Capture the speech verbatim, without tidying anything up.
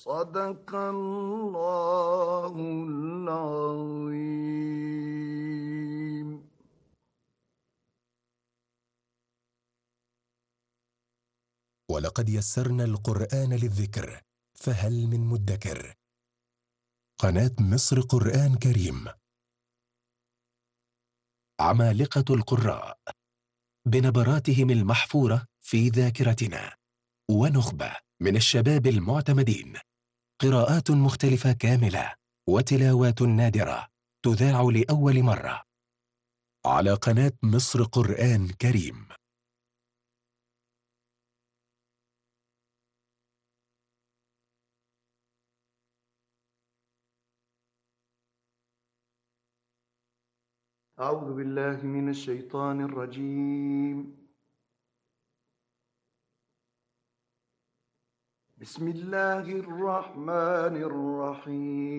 صدق الله العظيم. ولقد يسرنا القرآن للذكر فهل من مدكر. قناة مصر قرآن كريم. عمالقة القراء بنبراتهم المحفورة في ذاكرتنا، ونخبة من الشباب المعتمدين، قراءات مختلفة كاملة وتلاوات نادرة تذاع لأول مرة على قناة مصر قرآن كريم. أعوذ بالله من الشيطان الرجيم. بسم الله الرحمن الرحيم.